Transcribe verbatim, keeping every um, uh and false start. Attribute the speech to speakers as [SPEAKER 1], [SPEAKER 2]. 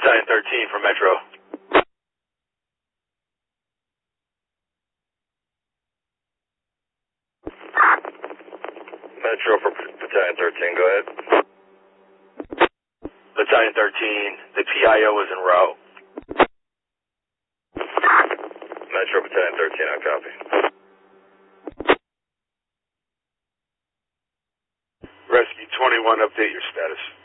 [SPEAKER 1] Battalion thirteen for Metro.
[SPEAKER 2] Metro for Battalion thirteen, go ahead.
[SPEAKER 1] Battalion thirteen, the P I O is en route.
[SPEAKER 2] Metro Battalion thirteen, I copy.
[SPEAKER 1] Rescue twenty-one, update your status.